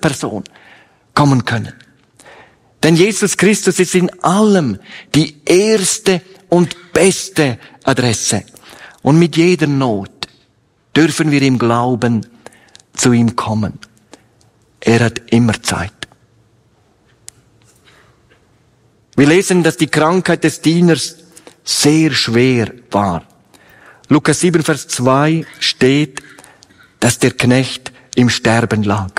Person kommen können. Denn Jesus Christus ist in allem die erste und beste Adresse. Und mit jeder Not dürfen wir im Glauben zu ihm kommen. Er hat immer Zeit. Wir lesen, dass die Krankheit des Dieners sehr schwer war. Lukas 7, Vers 2 steht, dass der Knecht im Sterben lag.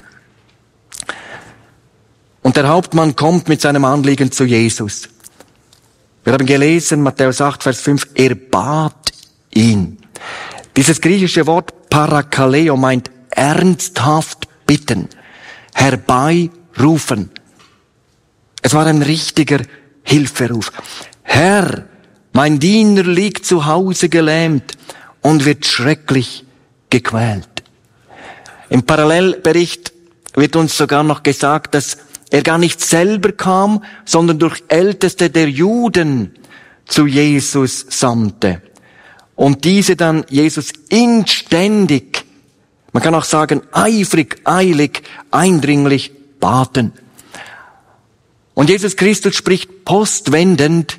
Und der Hauptmann kommt mit seinem Anliegen zu Jesus. Wir haben gelesen, Matthäus 8, Vers 5, er bat ihn. Dieses griechische Wort Parakaleo meint ernsthaft bitten, herbeirufen. Es war ein richtiger Hilferuf. Herr, mein Diener liegt zu Hause gelähmt und wird schrecklich gequält. Im Parallelbericht wird uns sogar noch gesagt, dass er gar nicht selber kam, sondern durch Älteste der Juden zu Jesus sandte. Und diese dann Jesus inständig, man kann auch sagen eifrig, eilig, eindringlich baten. Und Jesus Christus spricht postwendend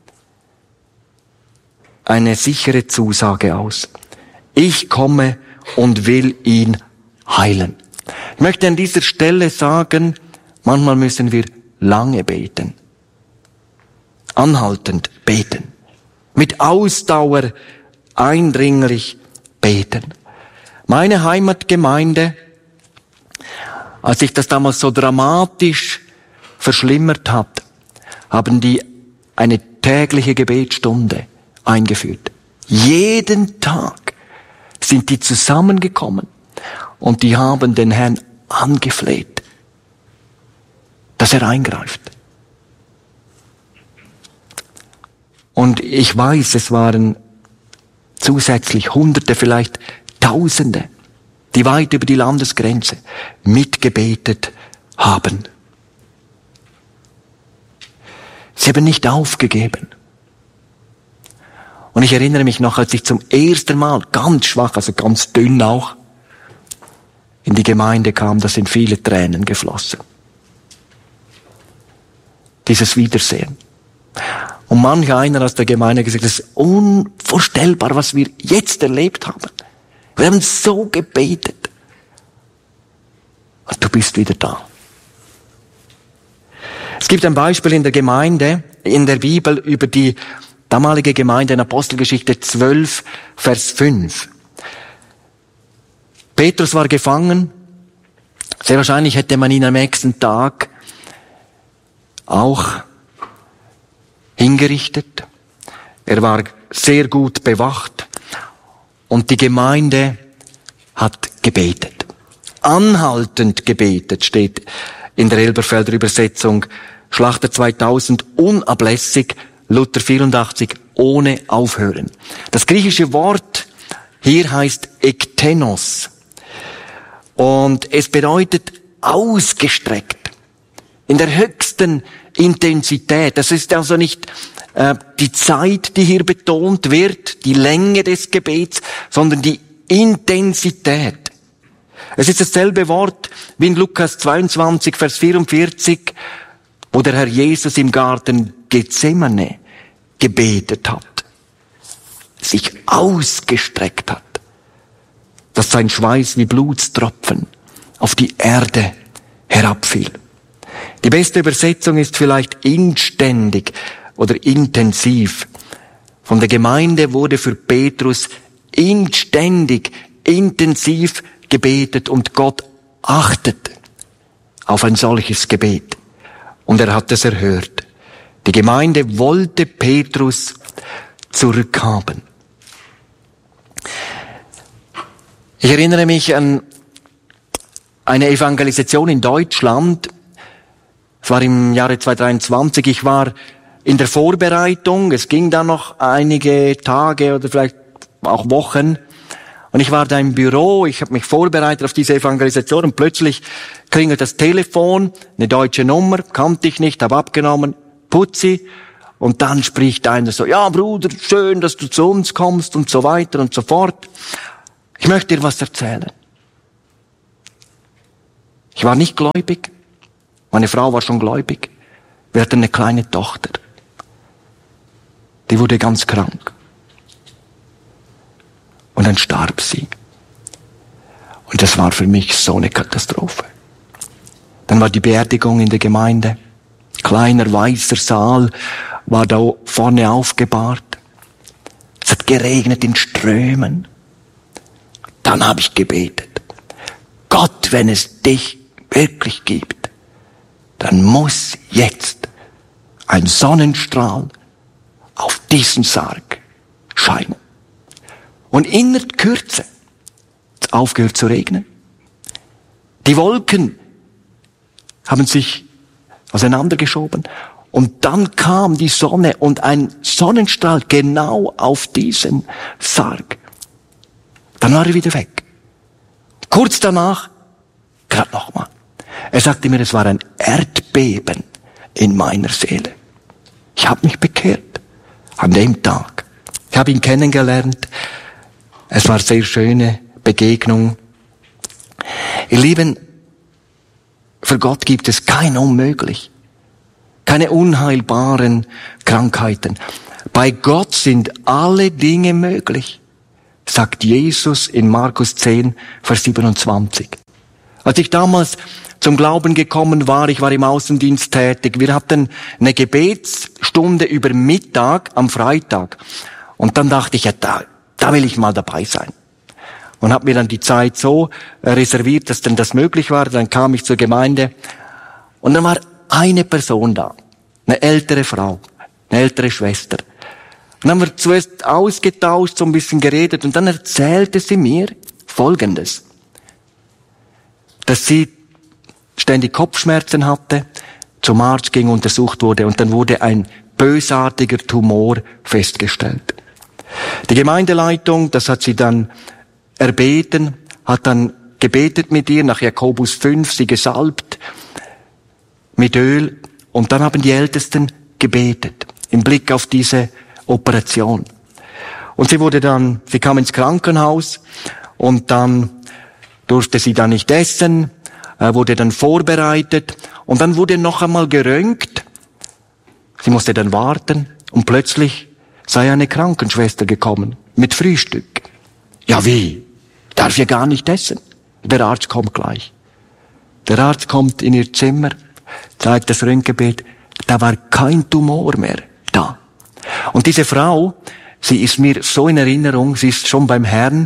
eine sichere Zusage aus. Ich komme und will ihn heilen. Ich möchte an dieser Stelle sagen, manchmal müssen wir lange beten. Anhaltend beten. Mit Ausdauer eindringlich beten. Meine Heimatgemeinde, als sich das damals so dramatisch verschlimmert hat, haben die eine tägliche Gebetsstunde eingeführt. Jeden Tag sind die zusammengekommen und die haben den Herrn angefleht, dass er eingreift. Und ich weiß, es waren zusätzlich Hunderte, vielleicht Tausende, die weit über die Landesgrenze mitgebetet haben. Sie haben nicht aufgegeben. Und ich erinnere mich noch, als ich zum ersten Mal ganz schwach, also ganz dünn auch, in die Gemeinde kam, da sind viele Tränen geflossen. Dieses Wiedersehen. Und manch einer aus der Gemeinde hat gesagt, das ist unvorstellbar, was wir jetzt erlebt haben. Wir haben so gebetet. Und du bist wieder da. Es gibt ein Beispiel in der Gemeinde, in der Bibel, über die damalige Gemeinde in Apostelgeschichte 12, Vers 5. Petrus war gefangen. Sehr wahrscheinlich hätte man ihn am nächsten Tag auch hingerichtet. Er war sehr gut bewacht. Und die Gemeinde hat gebetet. Anhaltend gebetet, steht in der Elberfelder Übersetzung. Schlachter 2000, unablässig. Luther 84, ohne Aufhören. Das griechische Wort hier heißt ektenos. Und es bedeutet ausgestreckt. In der höchsten Intensität. Das ist also nicht die Zeit, die hier betont wird, die Länge des Gebets, sondern die Intensität. Es ist dasselbe Wort wie in Lukas 22, Vers 44, wo der Herr Jesus im Garten Gethsemane gebetet hat, sich ausgestreckt hat, dass sein Schweiß wie Blutstropfen auf die Erde herabfiel. Die beste Übersetzung ist vielleicht inständig oder intensiv. Von der Gemeinde wurde für Petrus inständig, intensiv gebetet und Gott achtet auf ein solches Gebet. Und er hat es erhört. Die Gemeinde wollte Petrus zurückhaben. Ich erinnere mich an eine Evangelisation in Deutschland. Es war im Jahre 2023. Ich war in der Vorbereitung. Es ging dann noch einige Tage oder vielleicht auch Wochen. Und ich war da im Büro. Ich habe mich vorbereitet auf diese Evangelisation. Und plötzlich klingelt das Telefon. Eine deutsche Nummer. Kannte ich nicht, habe abgenommen. Putzi. Und dann spricht einer so, ja Bruder, schön, dass du zu uns kommst und so weiter und so fort. Ich möchte dir was erzählen. Ich war nicht gläubig. Meine Frau war schon gläubig. Wir hatten eine kleine Tochter. Die wurde ganz krank. Und dann starb sie. Und das war für mich so eine Katastrophe. Dann war die Beerdigung in der Gemeinde. Kleiner weißer Saal war da vorne aufgebahrt. Es hat geregnet in Strömen. Dann habe ich gebetet. Gott, wenn es dich wirklich gibt, dann muss jetzt ein Sonnenstrahl auf diesen Sarg scheinen. Und in der Kürze hat es aufgehört zu regnen. Die Wolken haben sich auseinandergeschoben. Und dann kam die Sonne und ein Sonnenstrahl genau auf diesen Sarg. Dann war er wieder weg. Kurz danach, gerade nochmal. Er sagte mir, es war ein Erdbeben in meiner Seele. Ich habe mich bekehrt an dem Tag. Ich habe ihn kennengelernt. Es war eine sehr schöne Begegnung. Ihr Lieben, für Gott gibt es kein Unmöglich. Keine unheilbaren Krankheiten. Bei Gott sind alle Dinge möglich, sagt Jesus in Markus 10, Vers 27. Als ich damals zum Glauben gekommen war, ich war im Außendienst tätig, wir hatten eine Gebetsstunde über Mittag am Freitag. Und dann dachte ich, ja, da will ich mal dabei sein. Und habe mir dann die Zeit so reserviert, dass dann das möglich war. Dann kam ich zur Gemeinde und dann war eine Person da, eine ältere Frau, eine ältere Schwester. Und dann haben wir zuerst ausgetauscht, so ein bisschen geredet und dann erzählte sie mir Folgendes. Dass sie ständig Kopfschmerzen hatte, zum Arzt ging, untersucht wurde und dann wurde ein bösartiger Tumor festgestellt. Die Gemeindeleitung, das hat sie dann erbeten, hat dann gebetet mit ihr, nach Jakobus 5, sie gesalbt mit Öl und dann haben die Ältesten gebetet im Blick auf diese Operation. Und sie kam ins Krankenhaus und dann durfte sie dann nicht essen, wurde dann vorbereitet und dann wurde noch einmal geröntgt. Sie musste dann warten und plötzlich sei eine Krankenschwester gekommen mit Frühstück. Ja, wie? Darf ja gar nicht essen. Der Arzt kommt gleich. Der Arzt kommt in ihr Zimmer, zeigt das Röntgenbild, da war kein Tumor mehr da. Und diese Frau, sie ist mir so in Erinnerung, sie ist schon beim Herrn,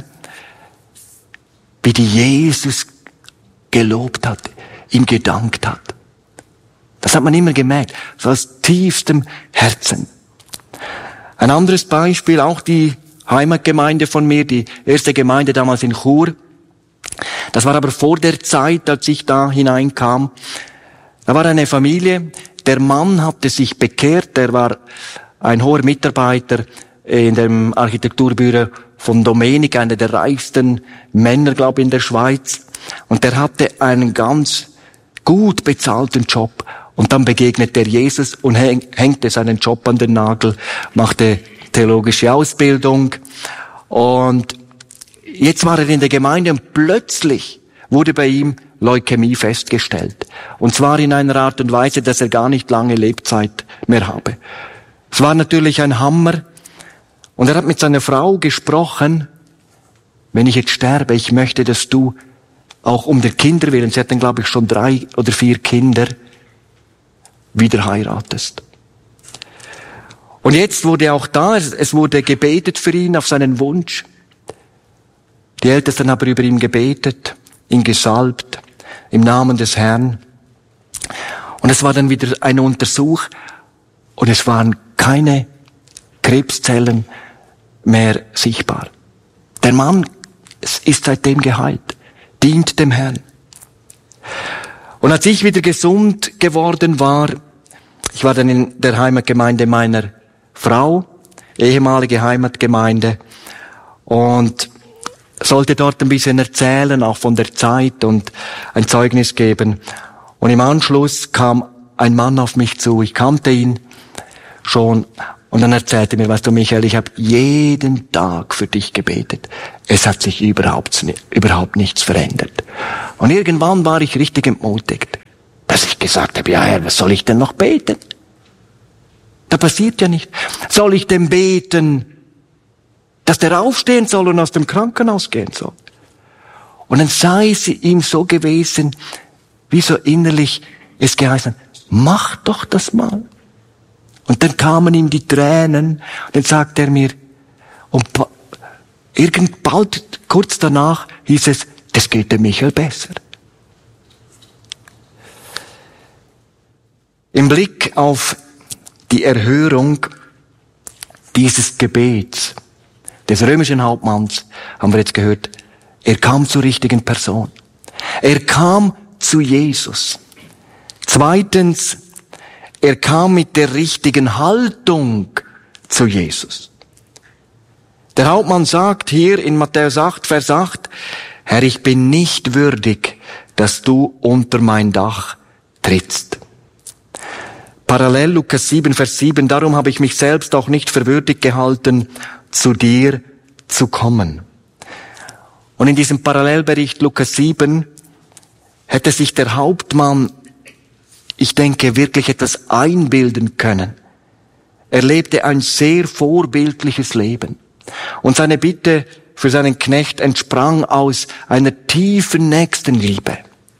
wie die Jesus gelobt hat, ihm gedankt hat. Das hat man immer gemerkt, so aus tiefstem Herzen. Ein anderes Beispiel, auch die Heimatgemeinde von mir, die erste Gemeinde damals in Chur. Das war aber vor der Zeit, als ich da hineinkam. Da war eine Familie, der Mann hatte sich bekehrt, der war ein hoher Mitarbeiter in dem Architekturbüro von Domenik, einer der reichsten Männer, glaube ich, in der Schweiz. Und der hatte einen ganz gut bezahlten Job. Und dann begegnet der Jesus und hängte seinen Job an den Nagel, machte theologische Ausbildung. Und jetzt war er in der Gemeinde und plötzlich wurde bei ihm Leukämie festgestellt. Und zwar in einer Art und Weise, dass er gar nicht lange Lebzeit mehr habe. Es war natürlich ein Hammer. Und er hat mit seiner Frau gesprochen, wenn ich jetzt sterbe, ich möchte, dass du auch um der Kinder willen, sie hatten glaube ich schon 3 oder 4 Kinder, wieder heiratest. Und jetzt wurde auch da, es wurde gebetet für ihn auf seinen Wunsch. Die Ältesten haben über ihn gebetet, ihn gesalbt, im Namen des Herrn. Und es war dann wieder ein Untersuch und es waren keine Krebszellen mehr sichtbar. Der Mann ist seitdem geheilt, dient dem Herrn. Und als ich wieder gesund geworden war, ich war dann in der Heimatgemeinde meiner Frau, ehemalige Heimatgemeinde, und sollte dort ein bisschen erzählen, auch von der Zeit und ein Zeugnis geben. Und im Anschluss kam ein Mann auf mich zu, ich kannte ihn schon, Und dann erzählte er mir, weißt du, Michael, ich habe jeden Tag für dich gebetet. Es hat sich überhaupt nichts verändert. Und irgendwann war ich richtig entmutigt, dass ich gesagt habe, ja Herr, was soll ich denn noch beten? Da passiert ja nicht. Soll ich denn beten, dass der aufstehen soll und aus dem Krankenhaus gehen soll? Und dann sei es ihm so gewesen, wie so innerlich es geheißen, mach doch das mal. Und dann kamen ihm die Tränen, und dann sagte er mir, und bald, kurz danach, hieß es, das geht dem Michael besser. Im Blick auf die Erhörung dieses Gebets des römischen Hauptmanns, haben wir jetzt gehört, er kam zur richtigen Person. Er kam zu Jesus. Zweitens, er kam mit der richtigen Haltung zu Jesus. Der Hauptmann sagt hier in Matthäus 8, Vers 8, Herr, ich bin nicht würdig, dass du unter mein Dach trittst. Parallel Lukas 7, Vers 7, darum habe ich mich selbst auch nicht für würdig gehalten, zu dir zu kommen. Und in diesem Parallelbericht Lukas 7 hätte sich der Hauptmann, ich denke, wirklich etwas einbilden können. Er lebte ein sehr vorbildliches Leben. Und seine Bitte für seinen Knecht entsprang aus einer tiefen Nächstenliebe.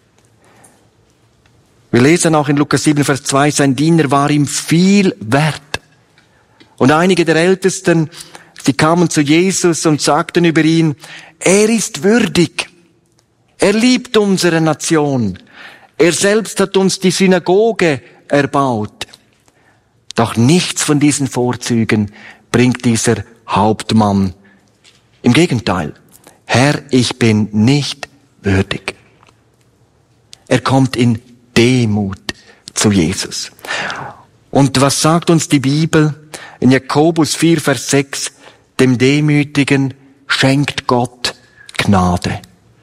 Wir lesen auch in Lukas 7, Vers 2, sein Diener war ihm viel wert. Und einige der Ältesten, sie kamen zu Jesus und sagten über ihn, er ist würdig. Er liebt unsere Nation. Er selbst hat uns die Synagoge erbaut. Doch nichts von diesen Vorzügen bringt dieser Hauptmann. Im Gegenteil, Herr, ich bin nicht würdig. Er kommt in Demut zu Jesus. Und was sagt uns die Bibel? In Jakobus 4, Vers 6, dem Demütigen schenkt Gott Gnade.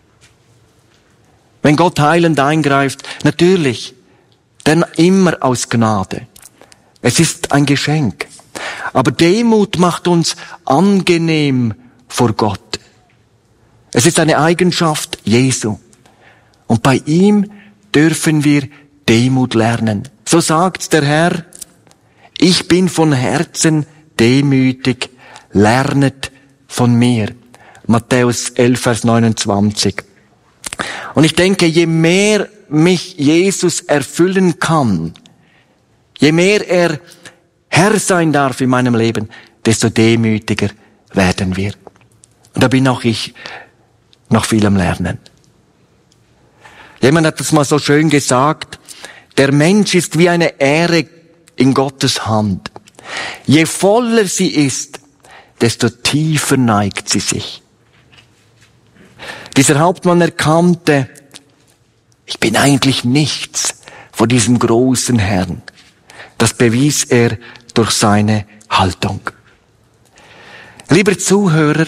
Wenn Gott heilend eingreift, natürlich, denn immer aus Gnade. Es ist ein Geschenk. Aber Demut macht uns angenehm vor Gott. Es ist eine Eigenschaft Jesu. Und bei ihm dürfen wir Demut lernen. So sagt der Herr, ich bin von Herzen demütig, lernet von mir. Matthäus 11, Vers 29. Und ich denke, je mehr mich Jesus erfüllen kann, je mehr er Herr sein darf in meinem Leben, desto demütiger werden wir. Und da bin auch ich noch viel am Lernen. Jemand hat das mal so schön gesagt, der Mensch ist wie eine Ähre in Gottes Hand. Je voller sie ist, desto tiefer neigt sie sich. Dieser Hauptmann erkannte, ich bin eigentlich nichts vor diesem großen Herrn. Das bewies er durch seine Haltung. Lieber Zuhörer,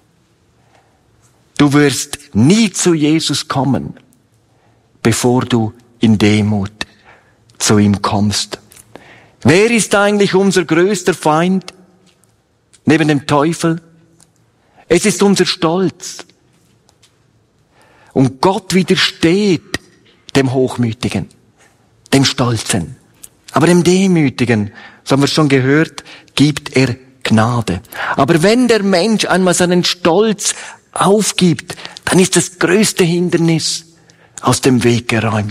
du wirst nie zu Jesus kommen, bevor du in Demut zu ihm kommst. Wer ist eigentlich unser größter Feind neben dem Teufel? Es ist unser Stolz. Und Gott widersteht dem Hochmütigen, dem Stolzen. Aber dem Demütigen, so haben wir schon gehört, gibt er Gnade. Aber wenn der Mensch einmal seinen Stolz aufgibt, dann ist das größte Hindernis aus dem Weg geräumt.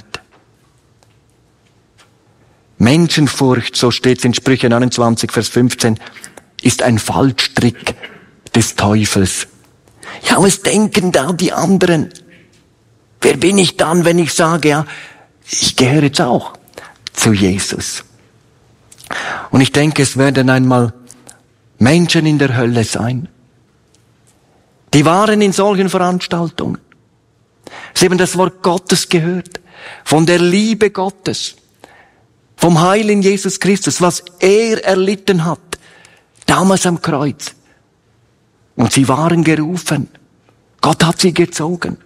Menschenfurcht, so steht es in Sprüche 29, Vers 15, ist ein Fallstrick des Teufels. Ja, was denken da die anderen? Wer bin ich dann, wenn ich sage, ja, ich gehöre jetzt auch zu Jesus? Und ich denke, es werden einmal Menschen in der Hölle sein. Die waren in solchen Veranstaltungen. Sie haben das Wort Gottes gehört, von der Liebe Gottes, vom Heil in Jesus Christus, was er erlitten hat, damals am Kreuz. Und sie waren gerufen. Gott hat sie gezogen.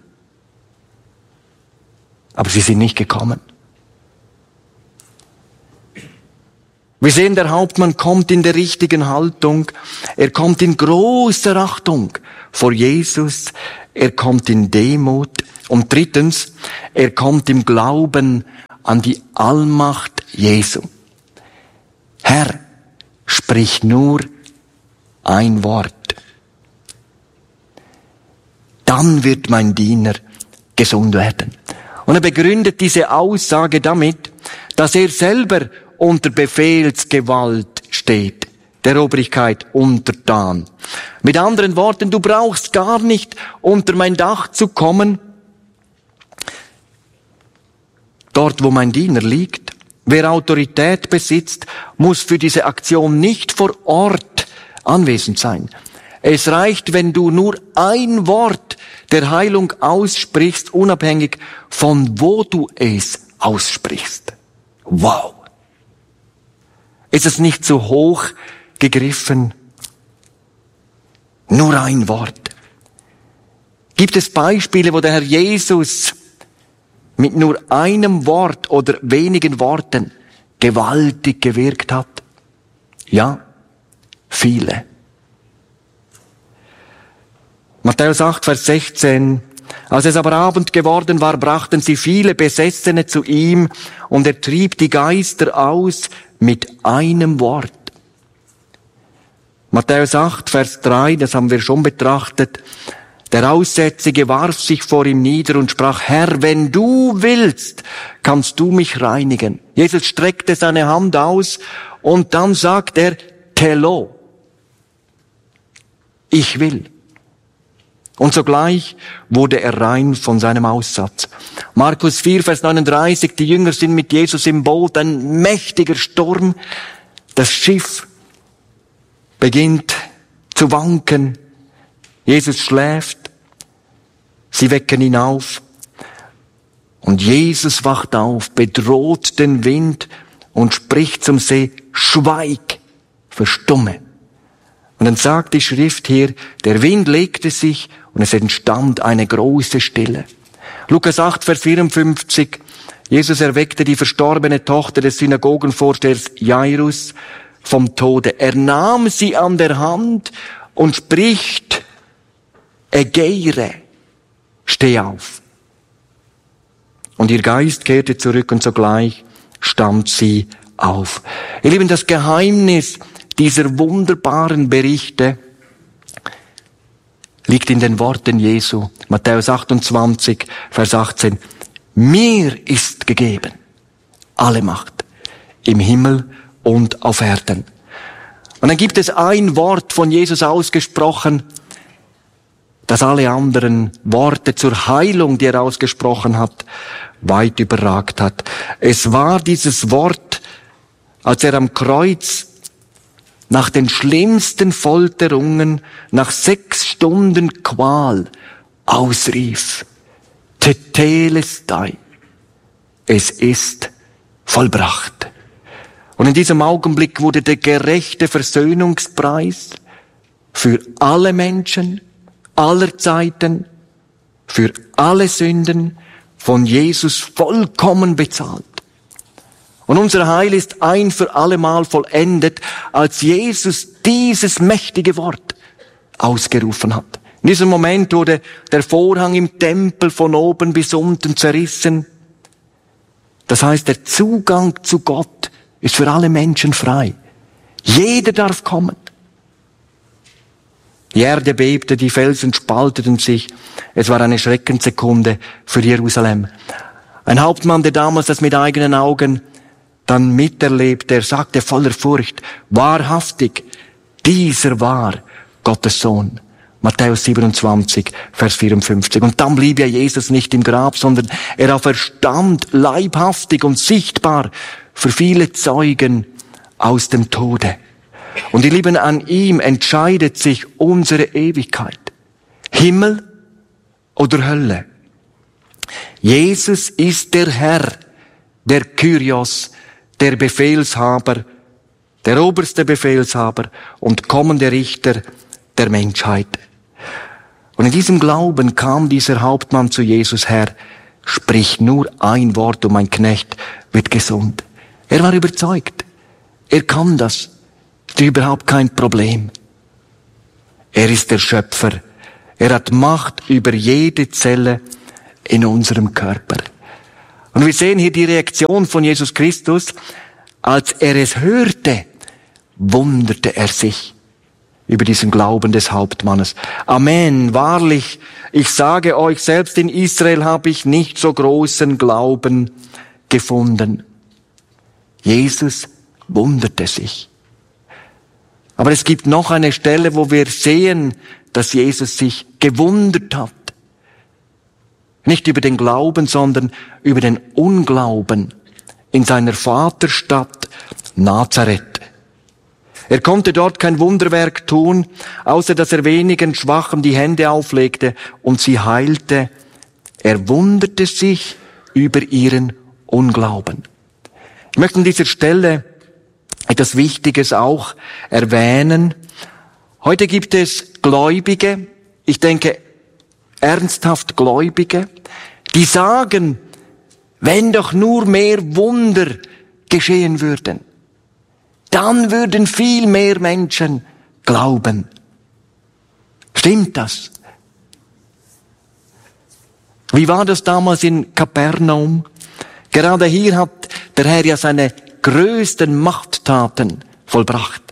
Aber sie sind nicht gekommen. Wir sehen, der Hauptmann kommt in der richtigen Haltung. Er kommt in großer Achtung vor Jesus. Er kommt in Demut. Und drittens, er kommt im Glauben an die Allmacht Jesu. Herr, sprich nur ein Wort. Dann wird mein Diener gesund werden. Und er begründet diese Aussage damit, dass er selber unter Befehlsgewalt steht, der Obrigkeit untertan. Mit anderen Worten, du brauchst gar nicht unter mein Dach zu kommen, dort wo mein Diener liegt. Wer Autorität besitzt, muss für diese Aktion nicht vor Ort anwesend sein. Es reicht, wenn du nur ein Wort der Heilung aussprichst, unabhängig von wo du es aussprichst. Wow! Ist es nicht zu hoch gegriffen? Nur ein Wort. Gibt es Beispiele, wo der Herr Jesus mit nur einem Wort oder wenigen Worten gewaltig gewirkt hat? Ja, viele. Matthäus 8, Vers 16. Als es aber Abend geworden war, brachten sie viele Besessene zu ihm, und er trieb die Geister aus mit einem Wort. Matthäus 8, Vers 3, das haben wir schon betrachtet. Der Aussätzige warf sich vor ihm nieder und sprach, Herr, wenn du willst, kannst du mich reinigen. Jesus streckte seine Hand aus und dann sagt er, Telo, ich will. Und sogleich wurde er rein von seinem Aussatz. Markus 4, Vers 39, die Jünger sind mit Jesus im Boot, ein mächtiger Sturm. Das Schiff beginnt zu wanken. Jesus schläft. Sie wecken ihn auf. Und Jesus wacht auf, bedroht den Wind und spricht zum See, schweig, verstumme. Und dann sagt die Schrift hier, der Wind legte sich und es entstand eine große Stille. Lukas 8, Vers 54, Jesus erweckte die verstorbene Tochter des Synagogenvorstehers Jairus vom Tode. Er nahm sie an der Hand und spricht, Egeire, steh auf. Und ihr Geist kehrte zurück und sogleich stand sie auf. Ihr Lieben, das Geheimnis dieser wunderbaren Berichte liegt in den Worten Jesu. Matthäus 28, Vers 18. Mir ist gegeben alle Macht im Himmel und auf Erden. Und dann gibt es ein Wort von Jesus ausgesprochen, das alle anderen Worte zur Heilung, die er ausgesprochen hat, weit überragt hat. Es war dieses Wort, als er am Kreuz nach den schlimmsten Folterungen, nach 6 Stunden Qual ausrief, Tetelestai, es ist vollbracht. Und in diesem Augenblick wurde der gerechte Versöhnungspreis für alle Menschen, aller Zeiten, für alle Sünden von Jesus vollkommen bezahlt. Und unser Heil ist ein für allemal vollendet, als Jesus dieses mächtige Wort ausgerufen hat. In diesem Moment wurde der Vorhang im Tempel von oben bis unten zerrissen. Das heißt, der Zugang zu Gott ist für alle Menschen frei. Jeder darf kommen. Die Erde bebte, die Felsen spalteten sich. Es war eine Schreckenssekunde für Jerusalem. Ein Hauptmann, der damals das mit eigenen Augen dann miterlebte, er sagte voller Furcht, wahrhaftig, dieser war Gottes Sohn. Matthäus 27, Vers 54. Und dann blieb ja Jesus nicht im Grab, sondern er auferstand leibhaftig und sichtbar für viele Zeugen aus dem Tode. Und ihr Lieben, an ihm entscheidet sich unsere Ewigkeit. Himmel oder Hölle. Jesus ist der Herr, der Kyrios, der Befehlshaber, der oberste Befehlshaber und kommende Richter der Menschheit. Und in diesem Glauben kam dieser Hauptmann zu Jesus, Herr, sprich nur ein Wort und mein Knecht wird gesund. Er war überzeugt. Er kann das. Das ist überhaupt kein Problem. Er ist der Schöpfer. Er hat Macht über jede Zelle in unserem Körper. Und wir sehen hier die Reaktion von Jesus Christus. Als er es hörte, wunderte er sich über diesen Glauben des Hauptmannes. Amen, wahrlich, ich sage euch, selbst in Israel habe ich nicht so großen Glauben gefunden. Jesus wunderte sich. Aber es gibt noch eine Stelle, wo wir sehen, dass Jesus sich gewundert hat. Nicht über den Glauben, sondern über den Unglauben in seiner Vaterstadt Nazareth. Er konnte dort kein Wunderwerk tun, außer dass er wenigen Schwachen die Hände auflegte und sie heilte. Er wunderte sich über ihren Unglauben. Ich möchte an dieser Stelle etwas Wichtiges auch erwähnen. Heute gibt es Gläubige, ich denke ernsthaft Gläubige, die sagen, wenn doch nur mehr Wunder geschehen würden, dann würden viel mehr Menschen glauben. Stimmt das? Wie war das damals in Kapernaum? Gerade hier hat der Herr ja seine größten Machttaten vollbracht.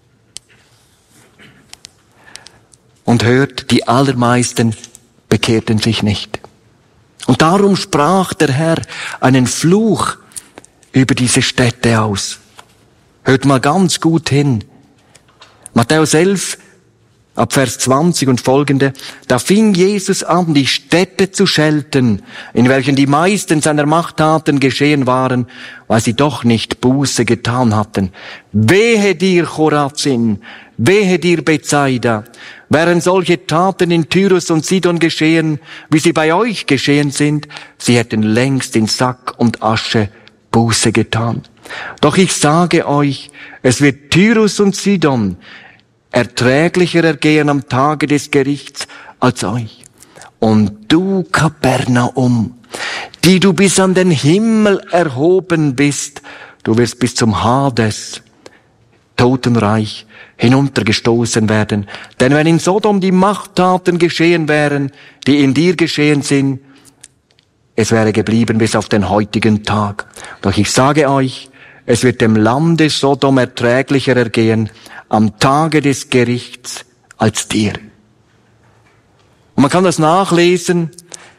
Und hört, die allermeisten bekehrten sich nicht. Und darum sprach der Herr einen Fluch über diese Städte aus. Hört mal ganz gut hin. Matthäus 11, ab Vers 20 und folgende. Da fing Jesus an, die Städte zu schelten, in welchen die meisten seiner Machttaten geschehen waren, weil sie doch nicht Buße getan hatten. Wehe dir, Chorazin, wehe dir, Bethsaida, wären solche Taten in Tyrus und Sidon geschehen, wie sie bei euch geschehen sind, sie hätten längst in Sack und Asche Buße getan. Doch ich sage euch, es wird Tyrus und Sidon erträglicher ergehen am Tage des Gerichts als euch. Und du, Kapernaum, die du bis an den Himmel erhoben bist, du wirst bis zum Hades, Totenreich, hinuntergestoßen werden. Denn wenn in Sodom die Machttaten geschehen wären, die in dir geschehen sind, es wäre geblieben bis auf den heutigen Tag. Doch ich sage euch, es wird dem Lande Sodom erträglicher ergehen am Tage des Gerichts als dir. Und man kann das nachlesen.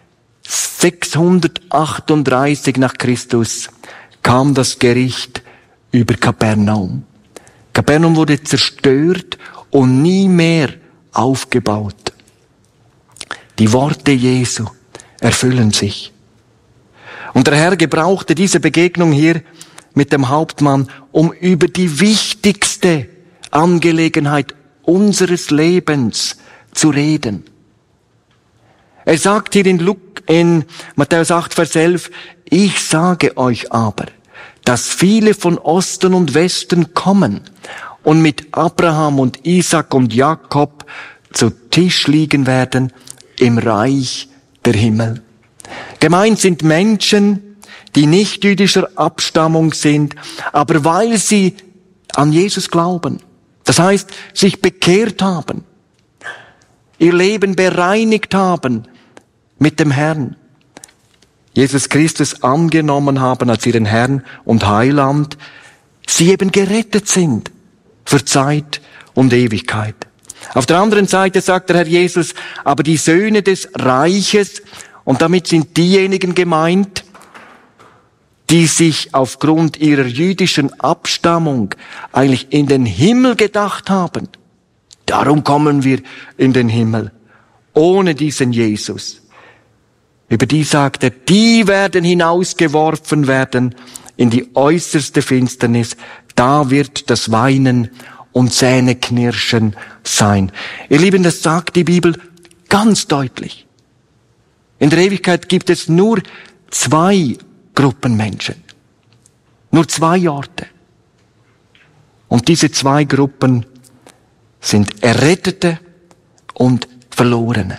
638 nach Christus kam das Gericht über Kapernaum. Kapernaum wurde zerstört und nie mehr aufgebaut. Die Worte Jesu erfüllen sich. Und der Herr gebrauchte diese Begegnung hier mit dem Hauptmann, um über die wichtigste Angelegenheit unseres Lebens zu reden. Er sagt hier in Matthäus 8, Vers 11, ich sage euch aber, dass viele von Osten und Westen kommen und mit Abraham und Isaac und Jakob zu Tisch liegen werden im Reich der Himmel. Gemeint sind Menschen, die nicht jüdischer Abstammung sind, aber weil sie an Jesus glauben, das heißt, sich bekehrt haben, ihr Leben bereinigt haben mit dem Herrn, Jesus Christus angenommen haben als ihren Herrn und Heiland, sie eben gerettet sind für Zeit und Ewigkeit. Auf der anderen Seite sagt der Herr Jesus, aber die Söhne des Reiches, und damit sind diejenigen gemeint, die sich aufgrund ihrer jüdischen Abstammung eigentlich in den Himmel gedacht haben. Darum kommen wir in den Himmel, ohne diesen Jesus. Über die sagt er, die werden hinausgeworfen werden in die äußerste Finsternis. Da wird das Weinen und Zähneknirschen sein. Ihr Lieben, das sagt die Bibel ganz deutlich. In der Ewigkeit gibt es nur 2 Gruppen Menschen. Nur 2 Orte. Und diese 2 Gruppen sind Errettete und Verlorene.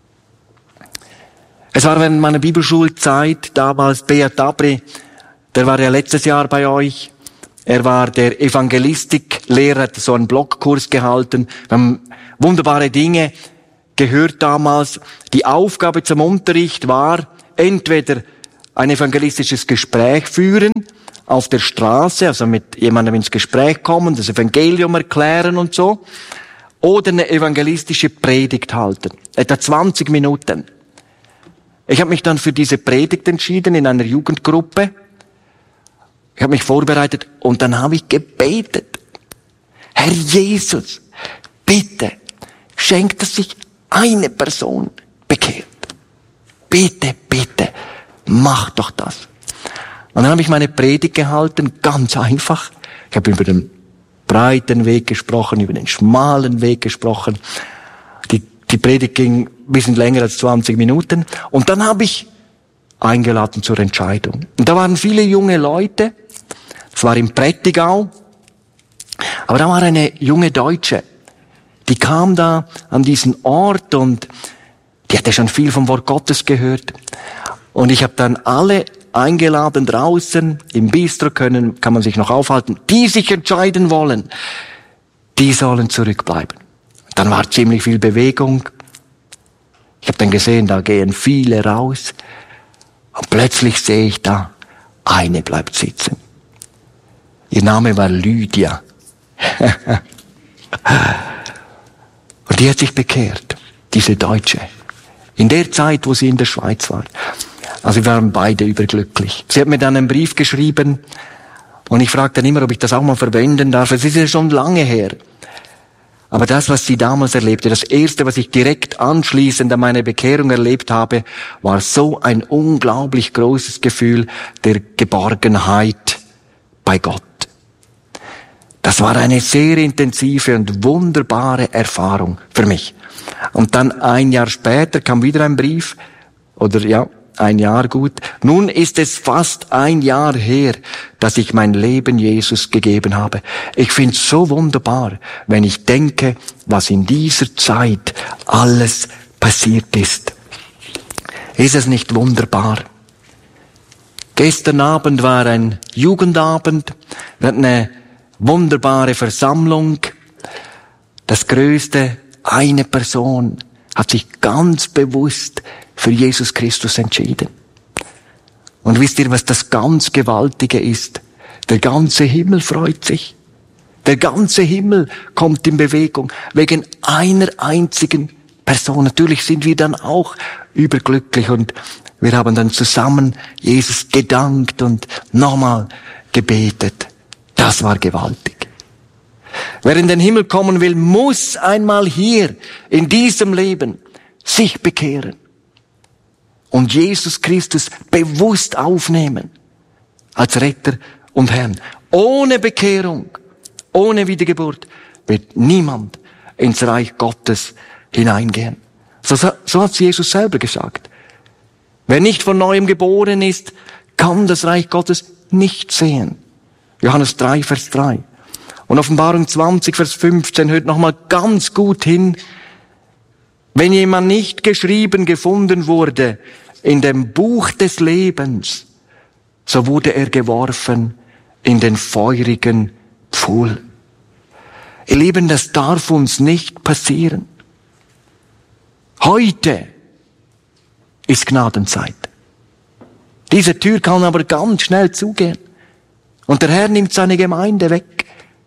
Es war während meiner Bibelschulzeit damals Beat Dabri, der war ja letztes Jahr bei euch, Er war der Evangelistiklehrer, hat so einen Blockkurs gehalten. Wir haben wunderbare Dinge gehört damals. Die Aufgabe zum Unterricht war, entweder ein evangelistisches Gespräch führen auf der Straße, also mit jemandem ins Gespräch kommen, das Evangelium erklären und so, oder eine evangelistische Predigt halten. Etwa 20 Minuten. Ich habe mich dann für diese Predigt entschieden in einer Jugendgruppe. Ich habe mich vorbereitet und dann habe ich gebetet. Herr Jesus, bitte, schenk, dass sich eine Person bekehrt. Bitte, bitte, mach doch das. Und dann habe ich meine Predigt gehalten, ganz einfach. Ich habe über den breiten Weg gesprochen, über den schmalen Weg gesprochen. Die Predigt ging ein bisschen länger als 20 Minuten. Und dann habe ich eingeladen zur Entscheidung. Und da waren viele junge Leute. Es war im Prättigau. Aber da war eine junge Deutsche. Die kam da an diesen Ort und die hatte schon viel vom Wort Gottes gehört. Und ich habe dann alle eingeladen draußen, im Bistro kann man sich noch aufhalten, die sich entscheiden wollen, die sollen zurückbleiben. Dann war ziemlich viel Bewegung. Ich habe dann gesehen, da gehen viele raus. Und plötzlich sehe ich da, eine bleibt sitzen. Ihr Name war Lydia. Und die hat sich bekehrt, diese Deutsche. In der Zeit, wo sie in der Schweiz war. Also wir waren beide überglücklich. Sie hat mir dann einen Brief geschrieben und ich fragte dann immer, ob ich das auch mal verwenden darf. Es ist ja schon lange her. Aber das, was sie damals erlebte, das Erste, was ich direkt anschließend an meine Bekehrung erlebt habe, war so ein unglaublich großes Gefühl der Geborgenheit bei Gott. Das war eine sehr intensive und wunderbare Erfahrung für mich. Und dann ein Jahr später kam wieder ein Brief, oder ja, ein Jahr gut. Nun ist es fast ein Jahr her, dass ich mein Leben Jesus gegeben habe. Ich finde es so wunderbar, wenn ich denke, was in dieser Zeit alles passiert ist. Ist es nicht wunderbar? Gestern Abend war ein Jugendabend. Wir hatten eine wunderbare Versammlung. Das Größte, eine Person hat sich ganz bewusst für Jesus Christus entschieden. Und wisst ihr, was das ganz Gewaltige ist? Der ganze Himmel freut sich. Der ganze Himmel kommt in Bewegung wegen einer einzigen Person. Natürlich sind wir dann auch überglücklich und wir haben dann zusammen Jesus gedankt und nochmal gebetet. Das war gewaltig. Wer in den Himmel kommen will, muss einmal hier in diesem Leben sich bekehren und Jesus Christus bewusst aufnehmen als Retter und Herrn. Ohne Bekehrung, ohne Wiedergeburt wird niemand ins Reich Gottes hineingehen. So hat Jesus selber gesagt. Wer nicht von Neuem geboren ist, kann das Reich Gottes nicht sehen. Johannes 3, Vers 3. Und Offenbarung 20, Vers 15 hört nochmal ganz gut hin. Wenn jemand nicht geschrieben gefunden wurde in dem Buch des Lebens, so wurde er geworfen in den feurigen Pfuhl. Ihr Lieben, das darf uns nicht passieren. Heute ist Gnadenzeit. Diese Tür kann aber ganz schnell zugehen. Und der Herr nimmt seine Gemeinde weg.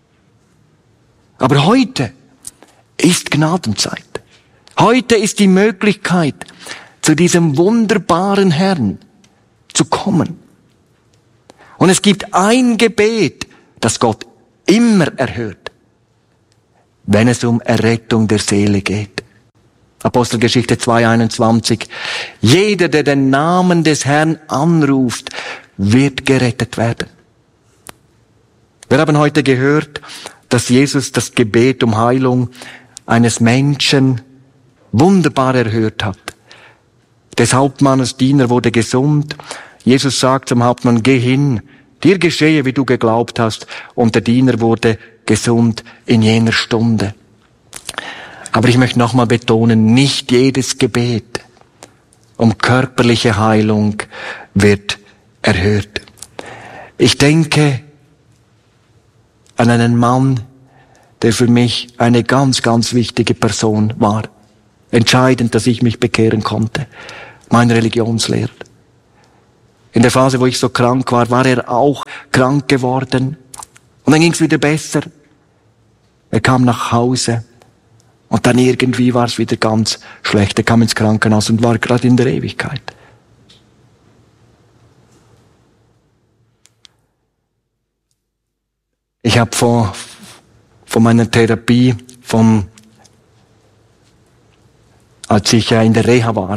Aber heute ist Gnadenzeit. Heute ist die Möglichkeit, zu diesem wunderbaren Herrn zu kommen. Und es gibt ein Gebet, das Gott immer erhört, wenn es um Errettung der Seele geht. Apostelgeschichte 2,21. Jeder, der den Namen des Herrn anruft, wird gerettet werden. Wir haben heute gehört, dass Jesus das Gebet um Heilung eines Menschen wunderbar erhört hat. Des Hauptmannes Diener wurde gesund. Jesus sagt zum Hauptmann, geh hin, dir geschehe, wie du geglaubt hast. Und der Diener wurde gesund in jener Stunde. Aber ich möchte nochmal betonen, nicht jedes Gebet um körperliche Heilung wird erhört. Ich denke, an einen Mann, der für mich eine ganz, ganz wichtige Person war. Entscheidend, dass ich mich bekehren konnte. Mein Religionslehrer. In der Phase, wo ich so krank war, war er auch krank geworden. Und dann ging es wieder besser. Er kam nach Hause. Und dann irgendwie war es wieder ganz schlecht. Er kam ins Krankenhaus und war gerade in der Ewigkeit. Ich habe von meiner Therapie, als ich in der Reha war,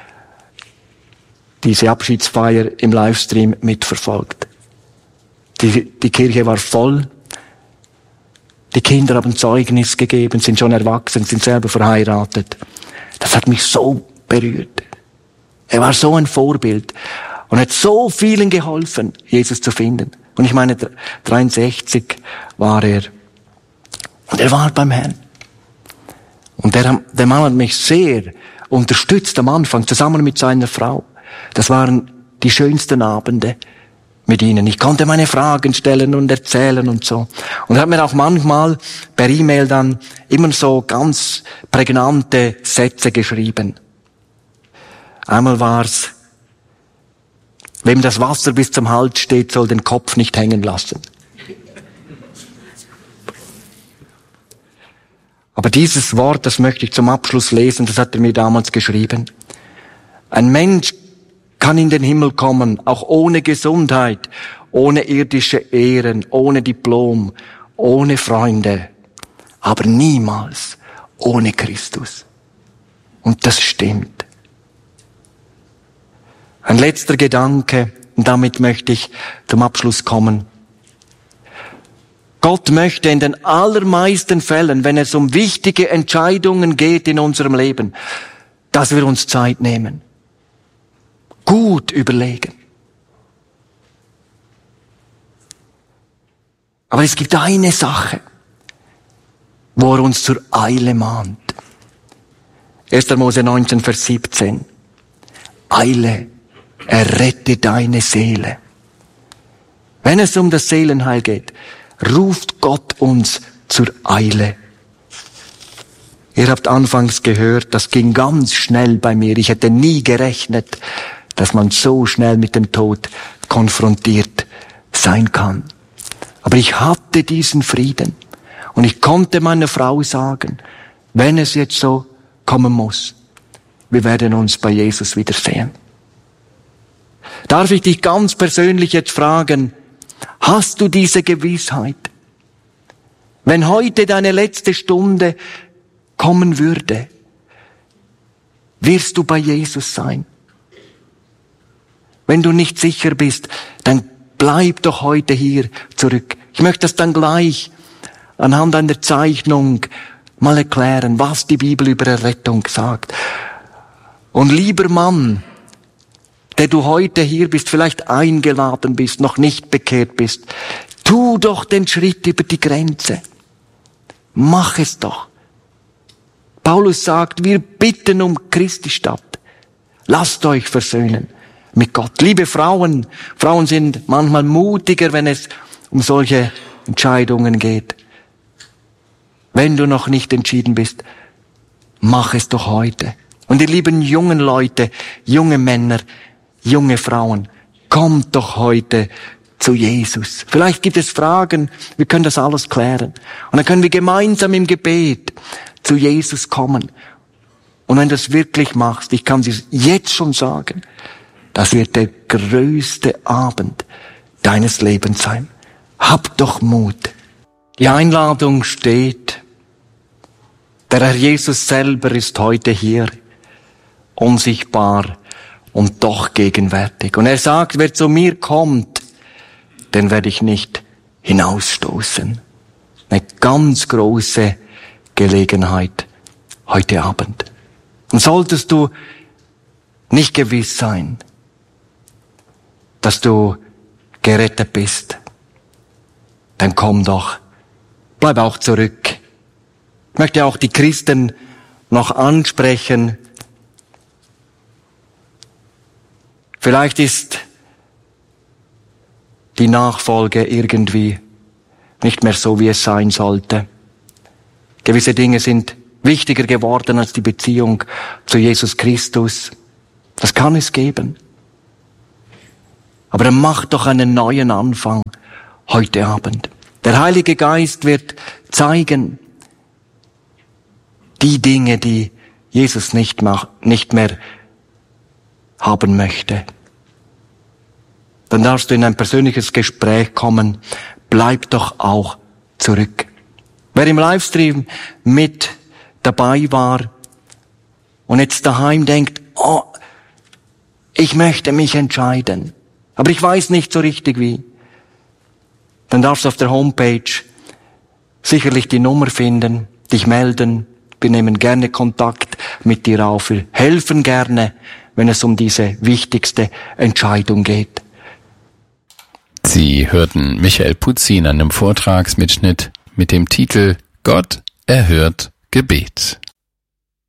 diese Abschiedsfeier im Livestream mitverfolgt. Die Kirche war voll. Die Kinder haben Zeugnis gegeben, sind schon erwachsen, sind selber verheiratet. Das hat mich so berührt. Er war so ein Vorbild und hat so vielen geholfen, Jesus zu finden. Und ich meine, 63 war er. Und er war beim Herrn. Und der Mann hat mich sehr unterstützt am Anfang, zusammen mit seiner Frau. Das waren die schönsten Abende mit ihnen. Ich konnte meine Fragen stellen und erzählen und so. Und er hat mir auch manchmal per E-Mail dann immer so ganz prägnante Sätze geschrieben. Einmal war's: Wem das Wasser bis zum Hals steht, soll den Kopf nicht hängen lassen. Aber dieses Wort, das möchte ich zum Abschluss lesen, das hat er mir damals geschrieben. Ein Mensch kann in den Himmel kommen, auch ohne Gesundheit, ohne irdische Ehren, ohne Diplom, ohne Freunde, aber niemals ohne Christus. Und das stimmt. Ein letzter Gedanke, und damit möchte ich zum Abschluss kommen. Gott möchte in den allermeisten Fällen, wenn es um wichtige Entscheidungen geht in unserem Leben, dass wir uns Zeit nehmen. Gut überlegen. Aber es gibt eine Sache, wo er uns zur Eile mahnt. 1. Mose 19, Vers 17. Eile, errette deine Seele. Wenn es um das Seelenheil geht, ruft Gott uns zur Eile. Ihr habt anfangs gehört, das ging ganz schnell bei mir. Ich hätte nie gerechnet, dass man so schnell mit dem Tod konfrontiert sein kann. Aber ich hatte diesen Frieden. Und ich konnte meiner Frau sagen, wenn es jetzt so kommen muss, wir werden uns bei Jesus wiedersehen. Darf ich dich ganz persönlich jetzt fragen, hast du diese Gewissheit? Wenn heute deine letzte Stunde kommen würde, wirst du bei Jesus sein? Wenn du nicht sicher bist, dann bleib doch heute hier zurück. Ich möchte das dann gleich anhand einer Zeichnung mal erklären, was die Bibel über Errettung sagt. Und lieber Mann, der du heute hier bist, vielleicht eingeladen bist, noch nicht bekehrt bist, tu doch den Schritt über die Grenze. Mach es doch. Paulus sagt, wir bitten um Christi statt. Lasst euch versöhnen mit Gott. Liebe Frauen sind manchmal mutiger, wenn es um solche Entscheidungen geht. Wenn du noch nicht entschieden bist, mach es doch heute. Und ihr lieben jungen Leute, junge Männer, junge Frauen, kommt doch heute zu Jesus. Vielleicht gibt es Fragen, wir können das alles klären. Und dann können wir gemeinsam im Gebet zu Jesus kommen. Und wenn du das wirklich machst, ich kann dir jetzt schon sagen, das wird der größte Abend deines Lebens sein. Hab doch Mut. Die Einladung steht. Der Herr Jesus selber ist heute hier, unsichtbar und doch gegenwärtig. Und er sagt, wer zu mir kommt, den werde ich nicht hinausstoßen. Eine ganz große Gelegenheit heute Abend. Und solltest du nicht gewiss sein, dass du gerettet bist, dann komm doch, bleib auch zurück. Ich möchte auch die Christen noch ansprechen. Vielleicht ist die Nachfolge irgendwie nicht mehr so, wie es sein sollte. Gewisse Dinge sind wichtiger geworden als die Beziehung zu Jesus Christus. Das kann es geben. Aber dann mach doch einen neuen Anfang heute Abend. Der Heilige Geist wird zeigen, die Dinge, die Jesus nicht mehr haben möchte. Dann darfst du in ein persönliches Gespräch kommen. Bleib doch auch zurück. Wer im Livestream mit dabei war und jetzt daheim denkt, oh, ich möchte mich entscheiden, aber ich weiß nicht so richtig wie, dann darfst du auf der Homepage sicherlich die Nummer finden, dich melden. Wir nehmen gerne Kontakt mit dir auf. Wir helfen gerne, wenn es um diese wichtigste Entscheidung geht. Sie hörten Michael Putzi in einem Vortragsmitschnitt mit dem Titel Gott erhört Gebet.